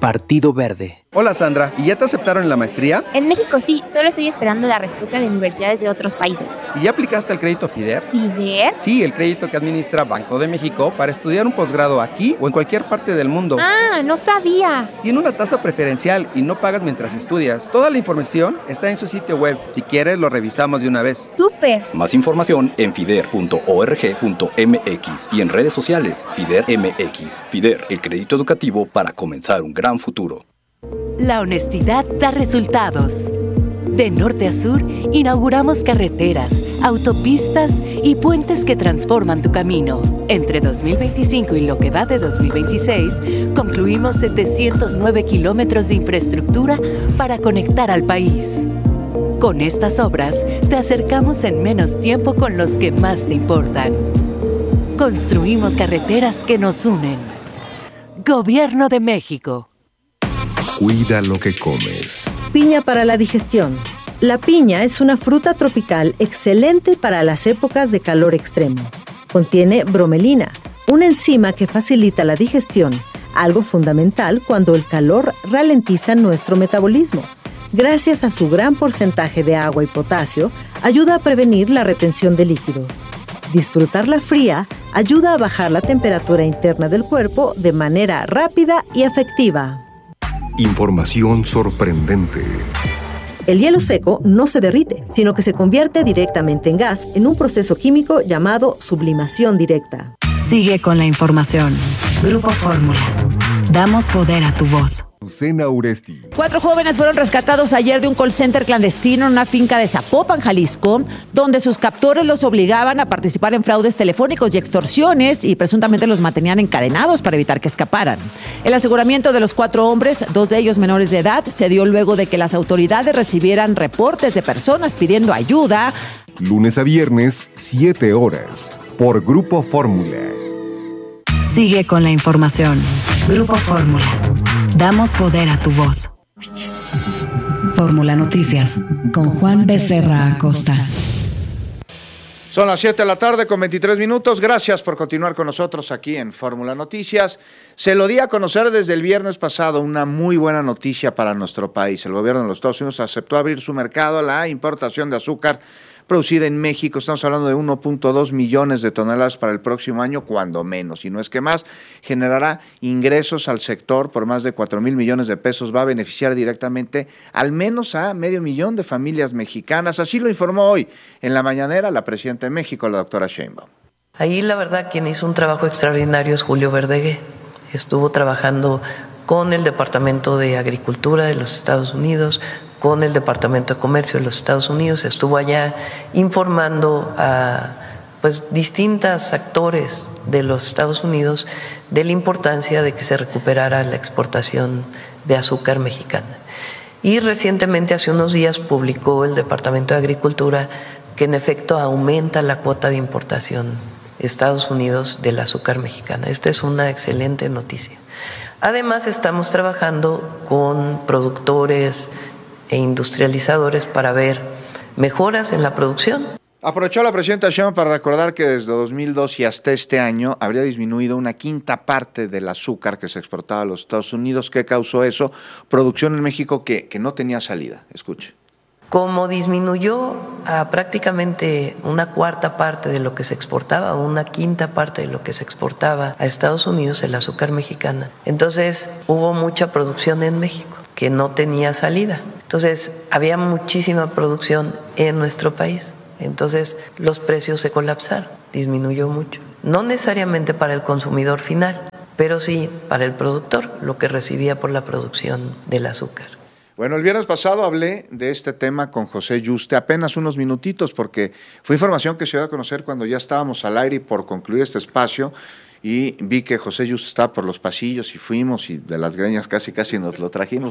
Partido Verde. Hola Sandra, ¿y ya te aceptaron en la maestría? En México sí, solo estoy esperando la respuesta de universidades de otros países. ¿Y ya aplicaste al crédito FIDER? ¿FIDER? Sí, el crédito que administra Banco de México para estudiar un posgrado aquí o en cualquier parte del mundo. Ah, no sabía. Tiene una tasa preferencial y no pagas mientras estudias. Toda la información está en su sitio web. Si quieres, lo revisamos de una vez. ¡Súper! Más información en fider.org.mx y en redes sociales FIDER MX. FIDER, el crédito educativo para comenzar un gran futuro. La honestidad da resultados. De norte a sur, inauguramos carreteras, autopistas y puentes que transforman tu camino. Entre 2025 y lo que va de 2026, concluimos 709 kilómetros de infraestructura para conectar al país. Con estas obras, te acercamos en menos tiempo con los que más te importan. Construimos carreteras que nos unen. Gobierno de México. Cuida lo que comes. Piña para la digestión. La piña es una fruta tropical excelente para las épocas de calor extremo. Contiene bromelina, una enzima que facilita la digestión, algo fundamental cuando el calor ralentiza nuestro metabolismo. Gracias a su gran porcentaje de agua y potasio, ayuda a prevenir la retención de líquidos. Disfrutarla fría ayuda a bajar la temperatura interna del cuerpo de manera rápida y efectiva. Información sorprendente. El hielo seco no se derrite, sino que se convierte directamente en gas en un proceso químico llamado sublimación directa. Sigue con la información. Grupo Fórmula. Damos poder a tu voz. Lucena Uresti. 4 jóvenes fueron rescatados ayer de un call center clandestino en una finca de Zapopan, Jalisco, donde sus captores los obligaban a participar en fraudes telefónicos y extorsiones y presuntamente los mantenían encadenados para evitar que escaparan. El aseguramiento de los 4 hombres, 2 de ellos menores de edad, se dio luego de que las autoridades recibieran reportes de personas pidiendo ayuda. Lunes a viernes, 7 horas, por Grupo Fórmula. Sigue con la información. Grupo Fórmula. Damos poder a tu voz. Fórmula Noticias con Juan Becerra Acosta. Son las 7 de la tarde con 23 minutos. Gracias por continuar con nosotros aquí en Fórmula Noticias. Se lo di a conocer desde el viernes pasado, una muy buena noticia para nuestro país. El gobierno de los Estados Unidos aceptó abrir su mercado a la importación de azúcar producida en México. Estamos hablando de 1.2 millones de toneladas para el próximo año, cuando menos, y no es que más. Generará ingresos al sector por más de 4,000 millones de pesos. Va a beneficiar directamente al menos a 500,000 de familias mexicanas. Así lo informó hoy en la mañanera la presidenta de México, la doctora Sheinbaum. Ahí la verdad quien hizo un trabajo extraordinario es Julio Verdegué. Estuvo trabajando con el Departamento de Agricultura de los Estados Unidos, con el Departamento de Comercio de los Estados Unidos, estuvo allá informando a distintos actores de los Estados Unidos de la importancia de que se recuperara la exportación de azúcar mexicana. Y recientemente, hace unos días, publicó el Departamento de Agricultura que en efecto aumenta la cuota de importación de Estados Unidos del azúcar mexicana. Esta es una excelente noticia. Además, estamos trabajando con productores e industrializadores para ver mejoras en la producción. Aprovechó la presidenta Sheinbaum para recordar que desde 2002 y hasta este año habría disminuido una quinta parte del azúcar que se exportaba a los Estados Unidos. ¿Qué causó eso? Producción en México que no tenía salida. Escuche. Como disminuyó a prácticamente una cuarta parte de lo que se exportaba, o una quinta parte de lo que se exportaba a Estados Unidos, el azúcar mexicana, entonces hubo mucha producción en México que no tenía salida. Entonces había muchísima producción en nuestro país. Entonces los precios se colapsaron, disminuyó mucho. No necesariamente para el consumidor final, pero sí para el productor, lo que recibía por la producción del azúcar. Bueno, el viernes pasado hablé de este tema con José Yuste, apenas unos minutitos, porque fue información que se dio a conocer cuando ya estábamos al aire y por concluir este espacio, y vi que José Yuste estaba por los pasillos y fuimos y de las greñas casi nos lo trajimos.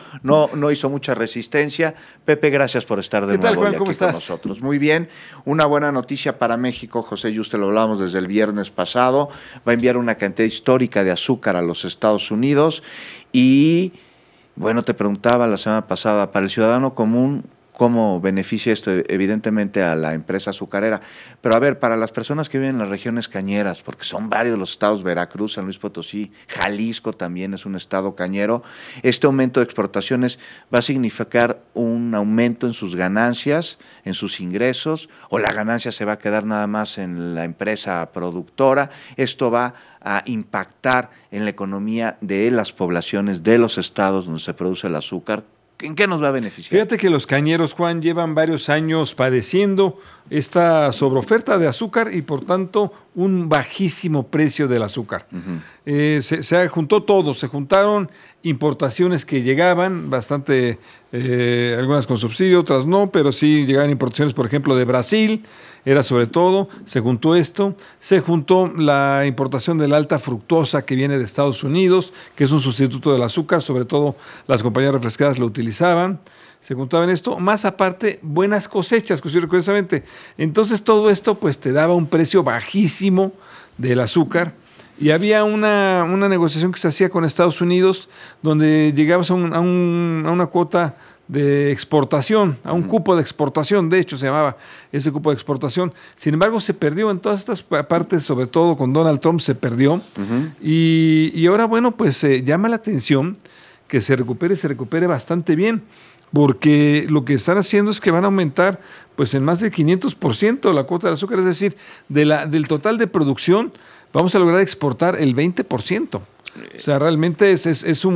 No hizo mucha resistencia. Pepe, gracias por estar de nuevo aquí con nosotros. Muy bien, una buena noticia para México. José Yuste, lo hablábamos desde el viernes pasado, va a enviar una cantidad histórica de azúcar a los Estados Unidos y, bueno, te preguntaba la semana pasada, para el ciudadano común, cómo beneficia esto evidentemente a la empresa azucarera. Pero a ver, para las personas que viven en las regiones cañeras, porque son varios los estados, Veracruz, San Luis Potosí, Jalisco también es un estado cañero, este aumento de exportaciones va a significar un aumento en sus ganancias, en sus ingresos, o la ganancia se va a quedar nada más en la empresa productora. Esto va a impactar en la economía de las poblaciones, de los estados donde se produce el azúcar. ¿En qué nos va a beneficiar? Fíjate que los cañeros, Juan, llevan varios años padeciendo esta sobreoferta de azúcar y por tanto un bajísimo precio del azúcar. Uh-huh. Se juntó todo, se juntaron importaciones que llegaban, bastante, algunas con subsidio, otras no, pero sí llegaban importaciones, por ejemplo, de Brasil, era sobre todo, se juntó esto, se juntó la importación de la alta fructosa que viene de Estados Unidos, que es un sustituto del azúcar, sobre todo las compañías refrescadas lo utilizaban, se juntaban esto, más aparte buenas cosechas, curiosamente. Entonces todo esto pues te daba un precio bajísimo del azúcar y había una negociación que se hacía con Estados Unidos donde llegabas a una cuota de exportación, a un cupo de exportación, de hecho se llamaba ese cupo de exportación. Sin embargo, se perdió en todas estas partes, sobre todo con Donald Trump se perdió. Uh-huh. Y ahora, bueno, pues llama la atención que se recupere bastante bien, porque lo que están haciendo es que van a aumentar pues en más del 500% la cuota de azúcar, es decir, del total de producción vamos a lograr exportar el 20%. O sea, realmente es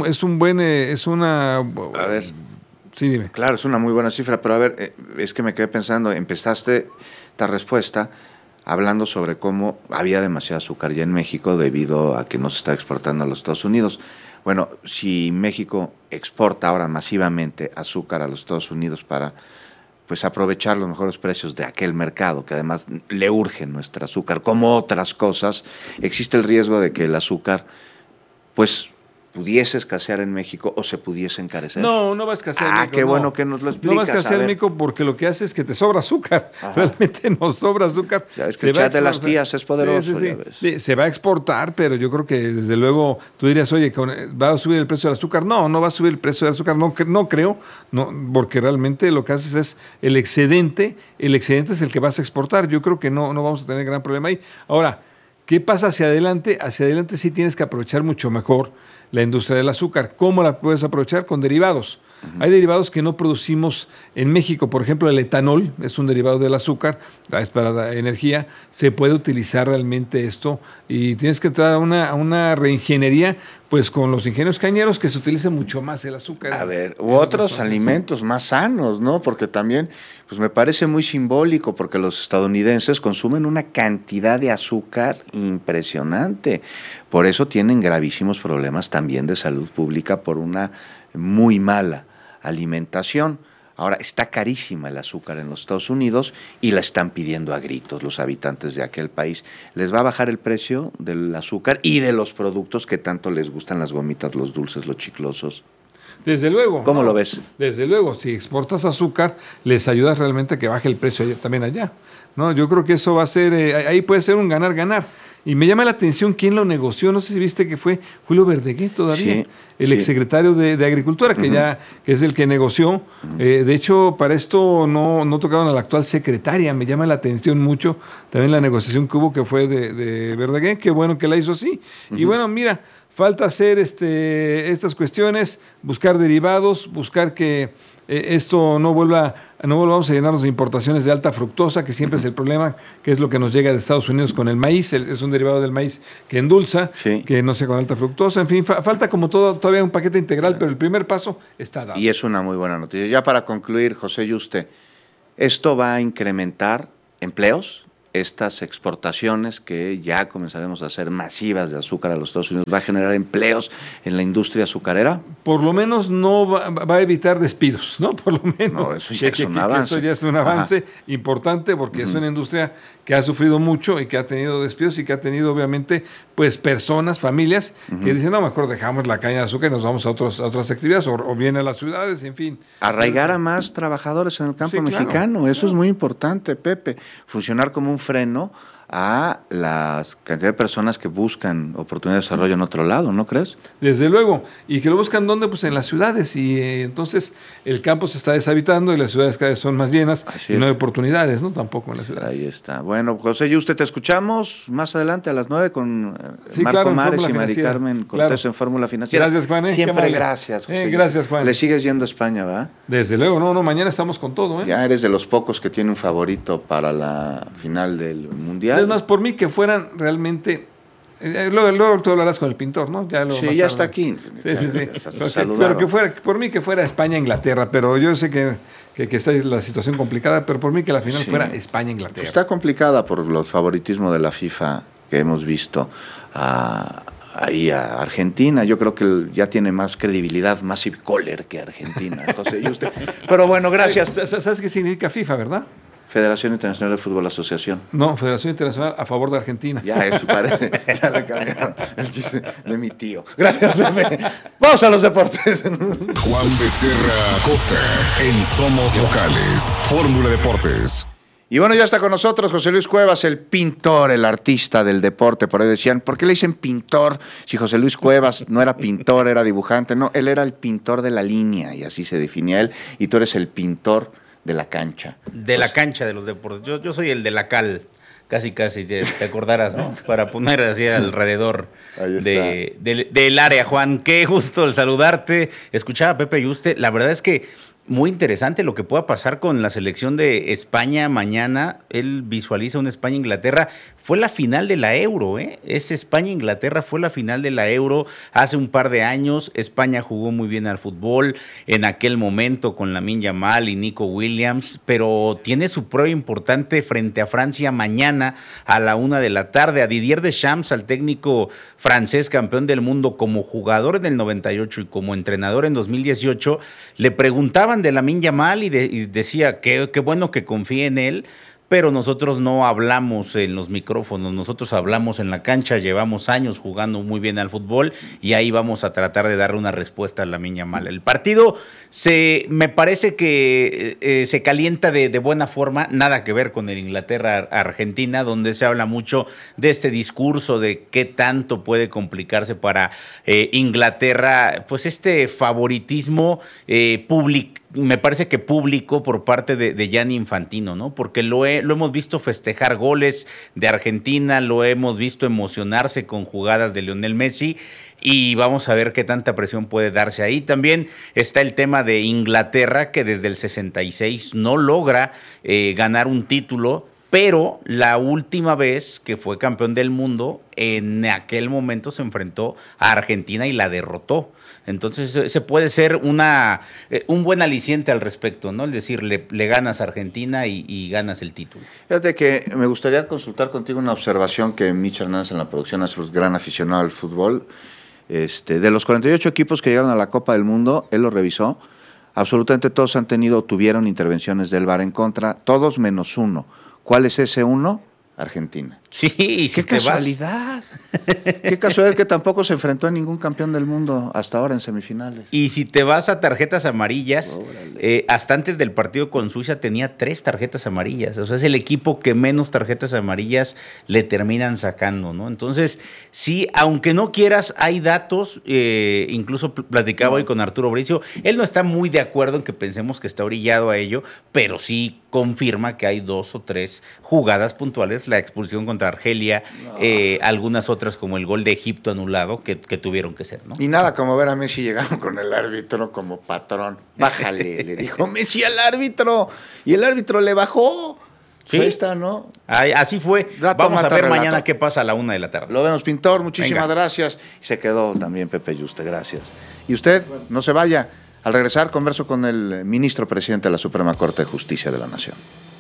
una... A ver... Sí, dime. Claro, es una muy buena cifra, pero a ver, es que me quedé pensando, empezaste esta respuesta hablando sobre cómo había demasiado azúcar ya en México debido a que no se está exportando a los Estados Unidos. Bueno, si México exporta ahora masivamente azúcar a los Estados Unidos para pues aprovechar los mejores precios de aquel mercado, que además le urge nuestro azúcar, como otras cosas, existe el riesgo de que el azúcar pues pudiese escasear en México o se pudiese encarecer. No va a escasear en México. Qué bueno que nos lo explicas. No va a escasear en México porque lo que hace es que te sobra azúcar. Ajá. Realmente nos sobra azúcar. Ya ves que el chat de las tías es poderoso. Sí. Se va a exportar, pero yo creo que desde luego tú dirías, oye, ¿va a subir el precio del azúcar? No va a subir el precio del azúcar. No creo, porque realmente lo que haces es el excedente es el que vas a exportar. Yo creo que no vamos a tener gran problema ahí. Ahora, ¿qué pasa hacia adelante? Hacia adelante sí tienes que aprovechar mucho mejor la industria del azúcar. ¿Cómo la puedes aprovechar? Con derivados. Uh-huh. Hay derivados que no producimos en México. Por ejemplo, el etanol es un derivado del azúcar, es para la energía. Se puede utilizar realmente esto y tienes que entrar a una reingeniería pues con los ingenios cañeros que se utilice mucho más el azúcar. A ver, u otros alimentos más sanos, ¿no? Porque también pues me parece muy simbólico porque los estadounidenses consumen una cantidad de azúcar impresionante. Por eso tienen gravísimos problemas también de salud pública por una muy mala alimentación. Ahora, está carísima el azúcar en los Estados Unidos y la están pidiendo a gritos los habitantes de aquel país. ¿Les va a bajar el precio del azúcar y de los productos que tanto les gustan, las gomitas, los dulces, los chiclosos? Desde luego. ¿Cómo lo ves? Desde luego, si exportas azúcar, les ayudas realmente a que baje el precio también allá. ¿No? Yo creo que eso va a ser, ahí puede ser un ganar-ganar. Y me llama la atención quién lo negoció, no sé si viste que fue Julio Verdegué todavía, el exsecretario de Agricultura, que que es el que negoció. De hecho, para esto no tocaron a la actual secretaria, me llama la atención mucho también la negociación que hubo, que fue de Verdegué, qué bueno que la hizo así. Y bueno, mira, falta hacer estas cuestiones, buscar derivados, buscar que esto no volvamos a llenarnos de importaciones de alta fructosa, que siempre es el problema, que es lo que nos llega de Estados Unidos con el maíz, es un derivado del maíz que endulza, que no sea con alta fructosa, en fin, falta como todavía un paquete integral, pero el primer paso está dado. Y es una muy buena noticia. Ya para concluir, José Yuste, ¿esto va a incrementar empleos? Estas exportaciones que ya comenzaremos a hacer masivas de azúcar a los Estados Unidos, ¿va a generar empleos en la industria azucarera? Por lo menos no va a evitar despidos, ¿no? Por lo menos. No, eso ya es un avance. Eso ya es un avance importante porque es una industria que ha sufrido mucho y que ha tenido despidos y que ha tenido obviamente pues personas, familias que dicen, no, mejor dejamos la caña de azúcar y nos vamos a otras actividades o bien a las ciudades, en fin. Arraigar a más trabajadores en el campo mexicano, eso es muy importante, Pepe. Funcionar como un freno a la cantidad de personas que buscan oportunidad de desarrollo en otro lado, ¿no crees? Desde luego, y que lo buscan ¿dónde? Pues en las ciudades, y entonces el campo se está deshabitando y las ciudades cada vez son más llenas. Así y no es. hay oportunidades, ¿no? Tampoco en las ciudades. Ahí está. Bueno, José Yuste, te escuchamos más adelante a las 9 con Sí, Marco claro, en Mares Fórmula y Mari Financiera. Carmen Cortés Claro. en Fórmula Financiera. Gracias, Juan. Qué Siempre amable. gracias, José. Gracias, Juan. Le sigues yendo a España, ¿verdad? Desde luego, no, mañana estamos con todo, ¿eh? Ya eres de los pocos que tiene un favorito para la final del Mundial. Es más, por mí que fueran realmente... luego tú hablarás con el pintor, ¿no? Sí, más ya tarde. está aquí. Sí. Pero que fuera, por mí que fuera España-Inglaterra, pero yo sé que está la situación complicada, pero por mí que la final Sí. fuera España-Inglaterra. Está complicada por los favoritismos de la FIFA que hemos visto ahí a Argentina. Yo creo que ya tiene más credibilidad Massive Caller que Argentina, José Yuste. Pero bueno, gracias. ¿Sabes qué significa FIFA, verdad? Federación Internacional de Fútbol Asociación. No, Federación Internacional a favor de Argentina. Ya, eso parece. Ya le cambiaron el chiste de mi tío. Gracias, Pepe. Vamos a los deportes. Juan Becerra Acosta en Somos Locales. Fórmula Deportes. Y bueno, ya está con nosotros José Luis Cuevas, el pintor, el artista del deporte. Por ahí decían, ¿por qué le dicen pintor si José Luis Cuevas no era pintor, era dibujante? No, él era el pintor de la línea y así se definía él. Y tú eres el pintor de la cancha. De la cancha de los deportes. Yo soy el de la cal, casi, te acordarás, ¿no? Para poner así alrededor del área, Juan. Qué gusto el saludarte. Escuchaba a Pepe Yuste. La verdad es que muy interesante lo que pueda pasar con la selección de España mañana. Él visualiza una España-Inglaterra. Fue la final de la Euro, ¿eh? Es España-Inglaterra, fue la final de la Euro hace un par de años. España jugó muy bien al fútbol en aquel momento con Lamine Yamal y Nico Williams, pero tiene su prueba importante frente a Francia mañana a la 1 de la tarde. A Didier Deschamps, al técnico francés campeón del mundo como jugador en el 98 y como entrenador en 2018, le preguntaban de Lamine Yamal y decía qué bueno que confíe en él. Pero nosotros no hablamos en los micrófonos, nosotros hablamos en la cancha, llevamos años jugando muy bien al fútbol y ahí vamos a tratar de darle una respuesta a Lamine Yamal. El partido me parece que se calienta de buena forma, nada que ver con el Inglaterra-Argentina, donde se habla mucho de este discurso de qué tanto puede complicarse para Inglaterra, pues este favoritismo público. Me parece que público por parte de Gianni Infantino, ¿no? Porque lo hemos visto festejar goles de Argentina, lo hemos visto emocionarse con jugadas de Lionel Messi y vamos a ver qué tanta presión puede darse ahí. También está el tema de Inglaterra, que desde el 66 no logra ganar un título, pero la última vez que fue campeón del mundo, en aquel momento se enfrentó a Argentina y la derrotó. Entonces, ese puede ser un buen aliciente al respecto, ¿no? Es decir, le ganas a Argentina y ganas el título. Fíjate que me gustaría consultar contigo una observación que Mitch Hernández en la producción es un gran aficionado al fútbol. De los 48 equipos que llegaron a la Copa del Mundo, él lo revisó, absolutamente todos tuvieron intervenciones del VAR en contra, todos menos uno. ¿Cuál es ese uno? Argentina. Sí, y si ¡Qué casualidad! ¡Qué casualidad que tampoco se enfrentó a ningún campeón del mundo hasta ahora en semifinales! Y si te vas a tarjetas amarillas, hasta antes del partido con Suiza tenía 3 tarjetas amarillas. O sea, es el equipo que menos tarjetas amarillas le terminan sacando, ¿no? Entonces, sí, aunque no quieras, hay datos. Incluso platicaba hoy con Arturo Bricio. Él no está muy de acuerdo en que pensemos que está orillado a ello, pero sí confirma que hay 2 o 3 jugadas puntuales, la expulsión contra Argelia, algunas otras como el gol de Egipto anulado que tuvieron que ser, ¿no? Y nada como ver a Messi llegando con el árbitro como patrón. Bájale, le dijo Messi al árbitro. Y el árbitro le bajó. Sí. Ahí está, ¿no? Así fue. Vamos a ver mañana qué pasa a la 1 de la tarde. Lo vemos, pintor. Muchísimas gracias. Y se quedó también Pepe Yuste. Gracias. Y usted, no se vaya. Al regresar, converso con el ministro presidente de la Suprema Corte de Justicia de la Nación.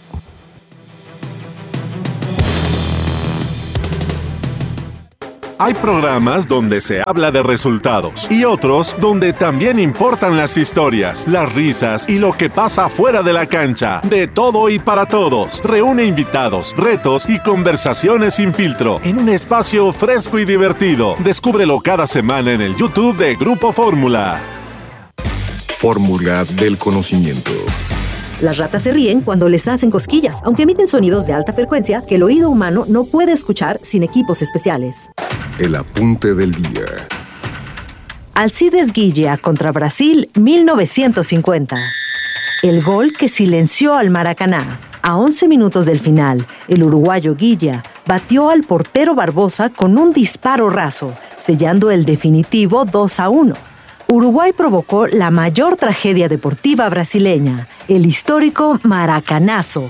Hay programas donde se habla de resultados y otros donde también importan las historias, las risas y lo que pasa fuera de la cancha. De todo y para todos. Reúne invitados, retos y conversaciones sin filtro en un espacio fresco y divertido. Descúbrelo cada semana en el YouTube de Grupo Fórmula. Fórmula del conocimiento. Las ratas se ríen cuando les hacen cosquillas, aunque emiten sonidos de alta frecuencia que el oído humano no puede escuchar sin equipos especiales. El apunte del día. Alcides Guilla contra Brasil 1950. El gol que silenció al Maracaná. A 11 minutos del final, el uruguayo Guilla batió al portero Barbosa con un disparo raso, sellando el definitivo 2-1. Uruguay provocó la mayor tragedia deportiva brasileña, el histórico Maracanazo.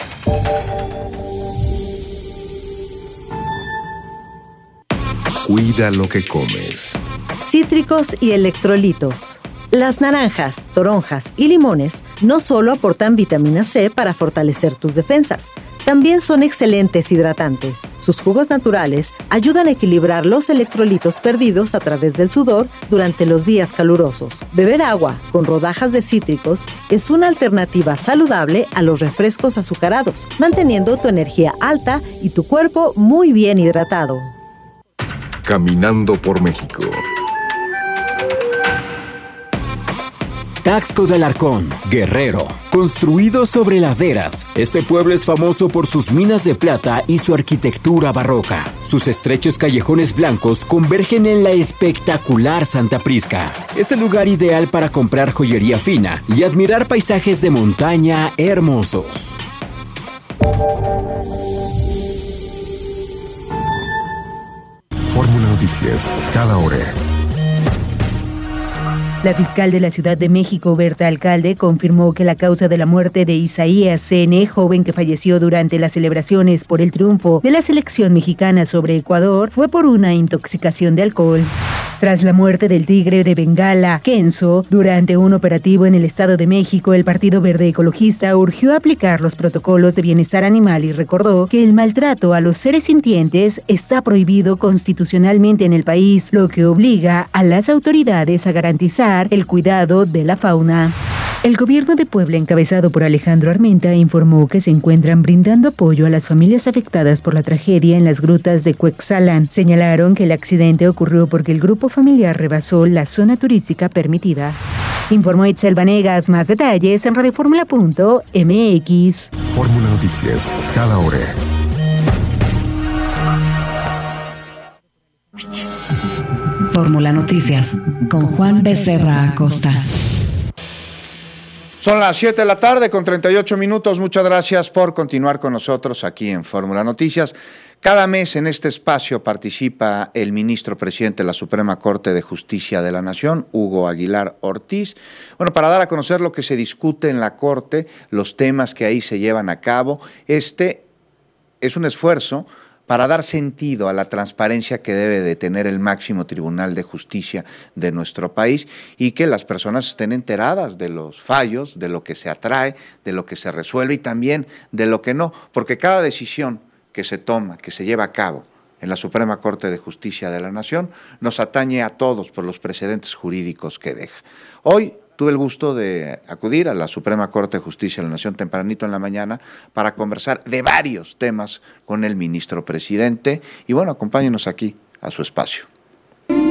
Cuida lo que comes. Cítricos y electrolitos. Las naranjas, toronjas y limones no solo aportan vitamina C para fortalecer tus defensas, también son excelentes hidratantes. Sus jugos naturales ayudan a equilibrar los electrolitos perdidos a través del sudor durante los días calurosos. Beber agua con rodajas de cítricos es una alternativa saludable a los refrescos azucarados, manteniendo tu energía alta y tu cuerpo muy bien hidratado. Caminando por México. Taxco de Alarcón, Guerrero. Construido sobre laderas, este pueblo es famoso por sus minas de plata y su arquitectura barroca. Sus estrechos callejones blancos convergen en la espectacular Santa Prisca. Es el lugar ideal para comprar joyería fina y admirar paisajes de montaña hermosos. Fórmula Noticias, cada hora. La fiscal de la Ciudad de México, Berta Alcalde, confirmó que la causa de la muerte de Isaías C.N., joven que falleció durante las celebraciones por el triunfo de la selección mexicana sobre Ecuador, fue por una intoxicación de alcohol. Tras la muerte del tigre de Bengala, Kenzo, durante un operativo en el Estado de México, el Partido Verde Ecologista urgió aplicar los protocolos de bienestar animal y recordó que el maltrato a los seres sintientes está prohibido constitucionalmente en el país, lo que obliga a las autoridades a garantizar el cuidado de la fauna. El gobierno de Puebla, encabezado por Alejandro Armenta, informó que se encuentran brindando apoyo a las familias afectadas por la tragedia en las grutas de Cuexalan. Señalaron que el accidente ocurrió porque el grupo familiar rebasó la zona turística permitida. Informó Itzel Vanegas. Más detalles en radioformula.mx. Fórmula Noticias, cada hora. Fórmula Noticias con Juan Becerra Acosta. Son las 7 de la tarde con 38 minutos. Muchas gracias por continuar con nosotros aquí en Fórmula Noticias. Cada mes en este espacio participa el ministro presidente de la Suprema Corte de Justicia de la Nación, Hugo Aguilar Ortiz. Bueno, para dar a conocer lo que se discute en la Corte, los temas que ahí se llevan a cabo. Este es un esfuerzo para dar sentido a la transparencia que debe de tener el máximo Tribunal de Justicia de nuestro país y que las personas estén enteradas de los fallos, de lo que se atrae, de lo que se resuelve y también de lo que no, porque cada decisión que se toma, que se lleva a cabo en la Suprema Corte de Justicia de la Nación, nos atañe a todos por los precedentes jurídicos que deja. Hoy tuve el gusto de acudir a la Suprema Corte de Justicia de la Nación tempranito en la mañana para conversar de varios temas con el ministro presidente. Y bueno, acompáñenos aquí a su espacio.